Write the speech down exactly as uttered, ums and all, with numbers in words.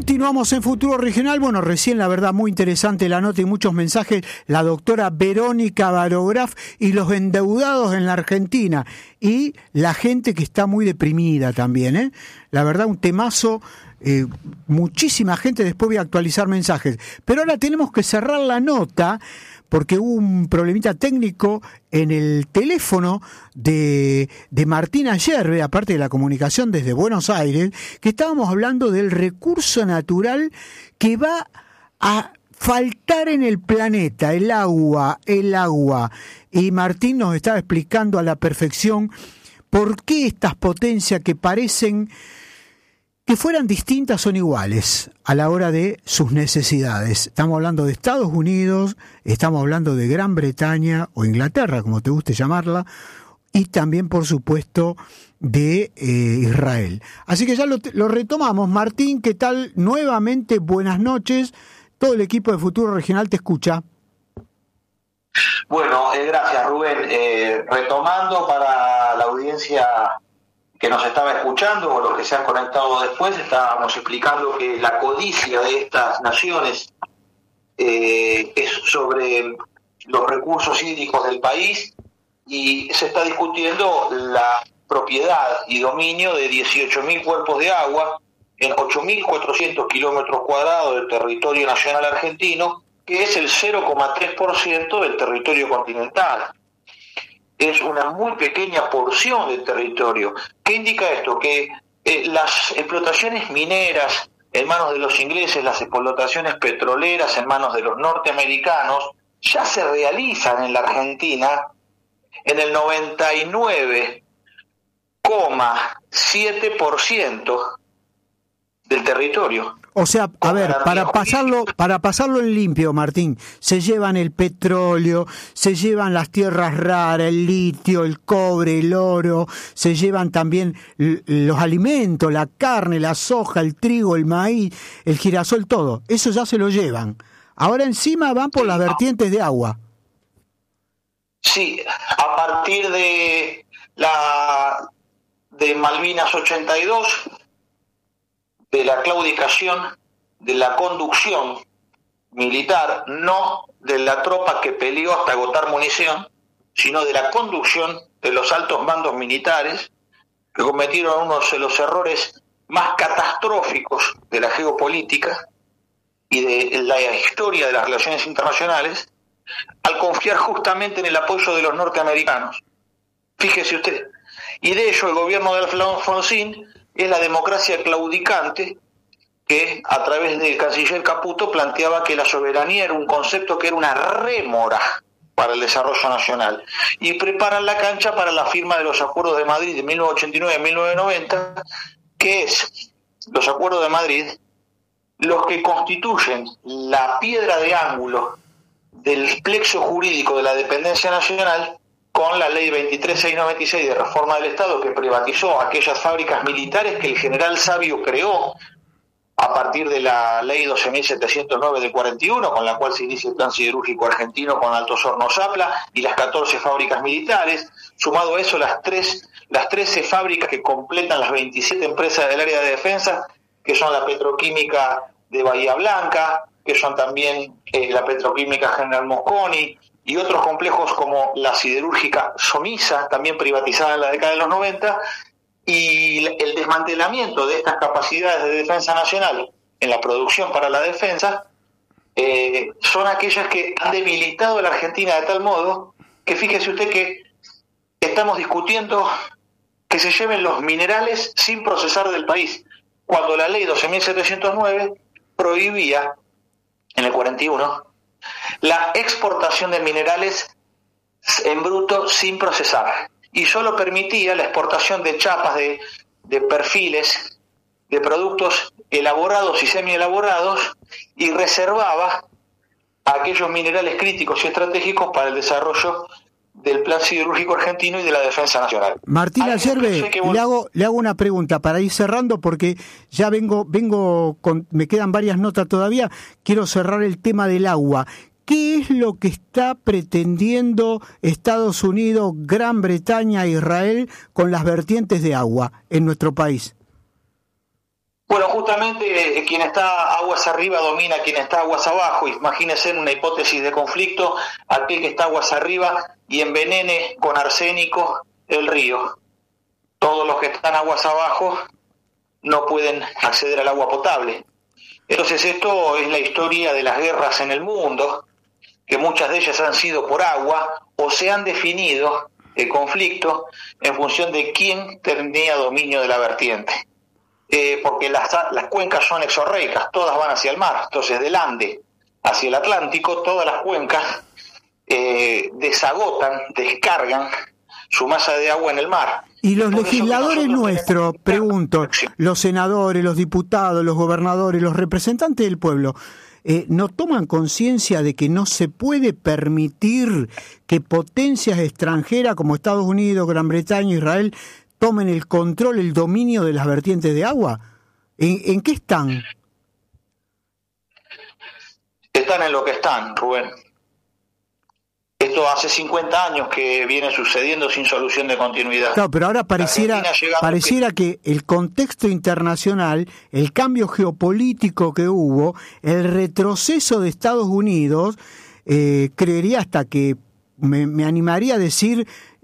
Continuamos en Futuro Regional. Bueno, recién la verdad muy interesante la nota y muchos mensajes. La doctora Verónica Barograf y los endeudados en la Argentina y la gente que está muy deprimida también, ¿eh? La verdad un temazo, eh, muchísima gente. Después voy a actualizar mensajes. Pero ahora tenemos que cerrar la nota porque hubo un problemita técnico en el teléfono de, de Martina Yerbe, aparte de la comunicación desde Buenos Aires, que estábamos hablando del recurso natural que va a faltar en el planeta, el agua, el agua. Y Martín nos estaba explicando a la perfección por qué estas potencias que parecen que fueran distintas son iguales a la hora de sus necesidades. Estamos hablando de Estados Unidos, estamos hablando de Gran Bretaña o Inglaterra, como te guste llamarla, y también, por supuesto, de eh, Israel. Así que ya lo, lo retomamos. Martín, ¿qué tal? Nuevamente, buenas noches. Todo el equipo de Futuro Regional te escucha. Bueno, eh, gracias Rubén. Eh, retomando para la audiencia que nos estaba escuchando o los que se han conectado después, estábamos explicando que la codicia de estas naciones eh, es sobre los recursos hídricos del país y se está discutiendo la propiedad y dominio de dieciocho mil cuerpos de agua en ocho mil cuatrocientos kilómetros cuadrados del territorio nacional argentino, que es el cero coma tres por ciento del territorio continental. Es una muy pequeña porción del territorio. ¿Qué indica esto? Que eh, las explotaciones mineras en manos de los ingleses, las explotaciones petroleras en manos de los norteamericanos, ya se realizan en la Argentina en el noventa y nueve coma siete por ciento del territorio. O sea, a ver, para pasarlo, para pasarlo en limpio, Martín, se llevan el petróleo, se llevan las tierras raras, el litio, el cobre, el oro, se llevan también los alimentos, la carne, la soja, el trigo, el maíz, el girasol, todo. Eso ya se lo llevan. Ahora encima van por las vertientes de agua. Sí, a partir de la de Malvinas ochenta y dos, de la claudicación, de la conducción militar, no de la tropa que peleó hasta agotar munición, sino de la conducción de los altos mandos militares que cometieron uno de los errores más catastróficos de la geopolítica y de la historia de las relaciones internacionales, al confiar justamente en el apoyo de los norteamericanos. Fíjese usted. Y de ello el gobierno de Alfonsín es la democracia claudicante que a través del canciller Caputo planteaba que la soberanía era un concepto que era una rémora para el desarrollo nacional y preparan la cancha para la firma de los acuerdos de Madrid de mil novecientos ochenta y nueve a mil novecientos noventa, que es los acuerdos de Madrid los que constituyen la piedra de ángulo del plexo jurídico de la dependencia nacional con la ley veintitrés mil seiscientos noventa y seis de reforma del Estado, que privatizó aquellas fábricas militares que el general Sabio creó a partir de la ley doce mil setecientos nueve del cuarenta y uno, con la cual se inicia el plan siderúrgico argentino con Altos Hornos Zapla y las catorce fábricas militares, sumado a eso las tres las trece fábricas que completan las veintisiete empresas del área de defensa, que son la petroquímica de Bahía Blanca, que son también eh, la petroquímica General Mosconi, y otros complejos como la siderúrgica Somisa, también privatizada en la década de los noventa, y el desmantelamiento de estas capacidades de defensa nacional en la producción para la defensa eh, son aquellas que han debilitado a la Argentina de tal modo que fíjese usted que estamos discutiendo que se lleven los minerales sin procesar del país, cuando la ley doce mil setecientos nueve prohibía, en el cuarenta y uno, la exportación de minerales en bruto sin procesar y solo permitía la exportación de chapas, de, de perfiles, de productos elaborados y semi-elaborados y reservaba aquellos minerales críticos y estratégicos para el desarrollo del plan siderúrgico argentino y de la defensa nacional. Martín Yerbe, vos... le hago le hago una pregunta para ir cerrando porque ya vengo vengo con, me quedan varias notas todavía. Quiero cerrar el tema del agua. ¿Qué es lo que está pretendiendo Estados Unidos, Gran Bretaña e Israel con las vertientes de agua en nuestro país? Bueno, justamente justamente eh, quien está aguas arriba domina a quien está aguas abajo. Imagínense en una hipótesis de conflicto, aquel que está aguas arriba y envenene con arsénico el río. Todos los que están aguas abajo no pueden acceder al agua potable. Entonces esto es la historia de las guerras en el mundo, que muchas de ellas han sido por agua o se han definido el conflicto en función de quién tenía dominio de la vertiente. Eh, porque las, las cuencas son exorreicas, todas van hacia el mar. Entonces del Ande hacia el Atlántico, todas las cuencas eh, desagotan, descargan su masa de agua en el mar. Y los legisladores nuestros, pregunto, los senadores, los diputados, los gobernadores, los representantes del pueblo, eh, ¿no toman conciencia de que no se puede permitir que potencias extranjeras como Estados Unidos, Gran Bretaña, Israel, tomen el control, el dominio de las vertientes de agua? ¿En, en qué están? Están en lo que están, Rubén. Esto hace cincuenta años que viene sucediendo sin solución de continuidad. Claro, pero ahora pareciera, pareciera que el contexto internacional, el cambio geopolítico que hubo, el retroceso de Estados Unidos, eh, creería hasta que me, me animaría a decir